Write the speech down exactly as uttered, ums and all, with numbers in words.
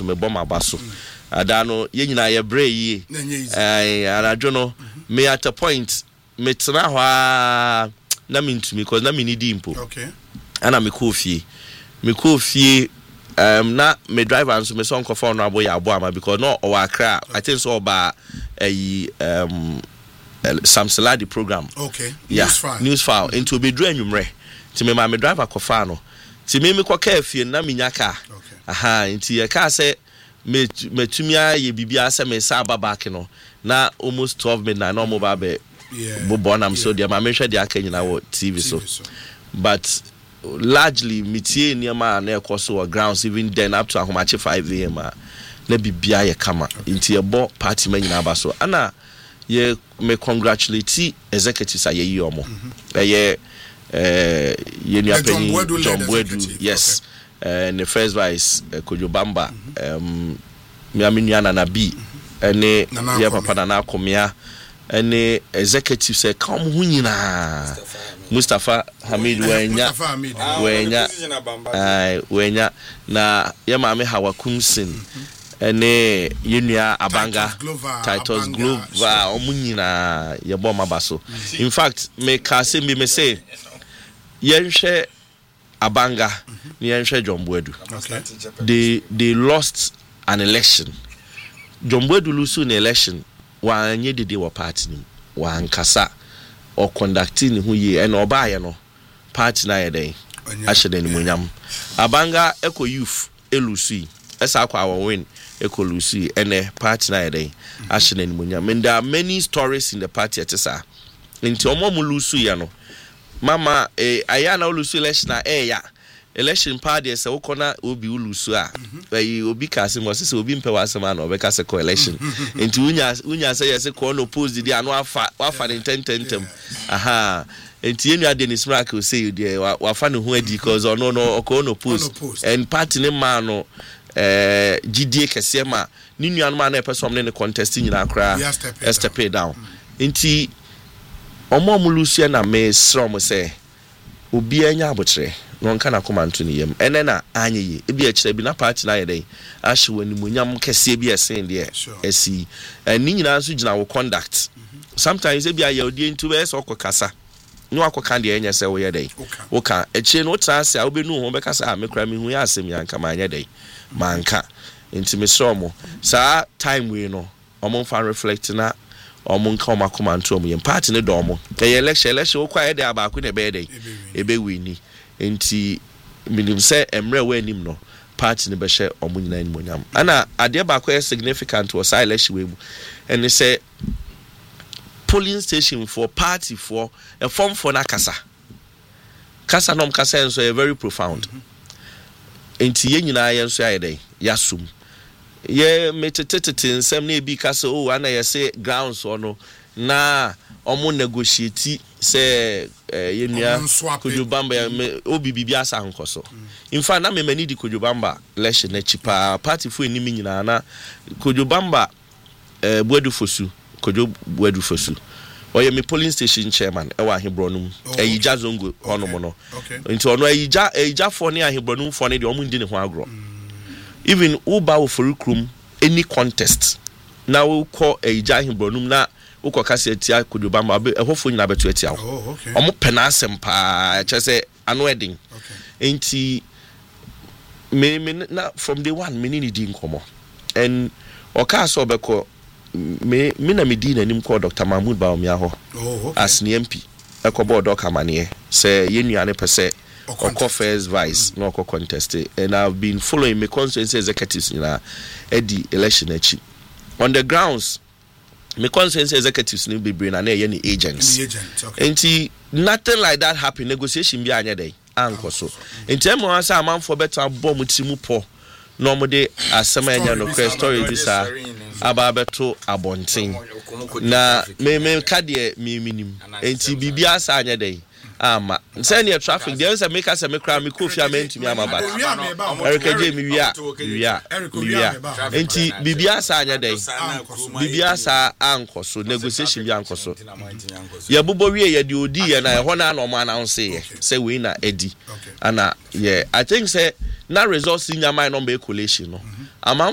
so me bomb abaso ada no ye nyina ye bre yi eh anadwo no me at a point me tena ho na me ntumi because na me need impo okay ana me ko fie me ko fie um na me driver nso me so nkofo no abo ya abo ama because no o Accra I think so ba eh um Sam Saladi program okay yeah, news file news file into be dru anwumre ti me ma me driver kofa no ti me me koka fie na me nyaka okay aha nti ye ka say me metumia ye bibia say me sa back no na almost twelve midnight no mo ba be yeah bo am so dia ma me hwe dia kan nyina wo T V so but largely metie niam na ekoso or grounds even then up to ahomache five a m na bibia ye kama nti ye bo party man nyina ba so ana ye me congratulate executives aye yi omo eh eh ye nua pani John Boadu yes and the first vice Kojobamba um me aminu na bi ene ye papa na na akomia ene executive say come hu nyina Mustafa Hamid wenya wenya ai wenya na ye maame Hawakumsin ene yenua Abanga Titus Glover omunyina ye bom abaso in fact me ka say me me say yenhwe Abanga ni yenhwe John Boadu okay they they lost an election John Boadu lose an election wa anye dede wa party ni wa nkasa or conducting who ye and obaye no party na yeden ashede ni munyam Abanga Eco Youth elusi esa kwa our win Eco Lucy ene party na yeden ashede ni munyam and there are many stories in the party atesa nti omo mu lusu ye no mama eh aya na lusu election na eh ya election party se ukona obi ulusu a eh obi kase mo se obi mpe wasema na obeka se ko election nti unya unya se yese ko no post di anu afa wafa ne tententem aha nti yenu ade ni smrak o say de wafa ne ho adi cause ono no ko no post and party ne ma no eh gidie kese ma ni nuanu ma na epesom ne contest nyina akra step down nti omo mulusu na me srom say obi anya abotre no nka na komanto ni yem ene na anyeyi ebi a kire bi na party na yeden ahwe ni munyam kese bi esen de esi ni nyina nso gina wo conduct sometimes ebi aye odi ntu be so okokasa no akoka de enye se wo yeden woka echi no transe a obenu ho be kasa a mekra mi hu ya asem yanka ma anya den manka enti me sromo sa time we no omo fa reflect na omo nka omo komanto omo yem party ne do omo e election election wo kwa e de abaku ne be den ebe wini enti minim say emre we nim no party ne be hye omo nyina ni monyam ana ade ba kwa significant was election we mu and say polling station for party for a form for na kasa kasa nom kasa enso e very profound enti ye nyina ye enso ayede yasum ye metetetete nsem na ebi kasa o ana ye say grounds ono na omo negotiate say ye nua Kojobamba obi bibia asa nkoso in fact na me mani di Kojobamba election na chipa party fu enimi nyina na Kojobamba eh Boadu Fosu Kojo Boadu Fosu oye me polling station chairman e wa Ahebronum eyija zongo onomo no nti ono eyija eyija fo ne Ahebronum fo ne de omo ndi ne ho agro even uba wo forikrum any contest na wo ko eyija Ahebronum na uko kase atia Kojobamba ehofo nyina beto atia ho omo pena asem pa chese ano wedding enti me me na from day one me ni di nkomo and oka so obeko me me na me di na nim ko Doctor Mahmoud Bawumia ho as ni M P ekobo doka mane say yenuane pese okọ first vice no okọ contest and I've been following me constituency executives na edi election achi on the grounds me constituency executives ni be brain na na ye agents enti nothing like that happen negotiation bi anya dey ankoso enti em wan say amanfo beta bom timu po no mo de asema anya no story this a aba beto abonten na me me kade me minim enti bibia sa anya dey ama say near traffic there say make us make crowd me kofi amantumi amaba Erica J mi wia wia wia enti bibia sa anya dey bibia sa ankoso negotiation bi ankoso ye bobo wie ye de odi ye na e ho na no ma announce ye say we na edi ana yeah I think say na results in your mind on be collation no ama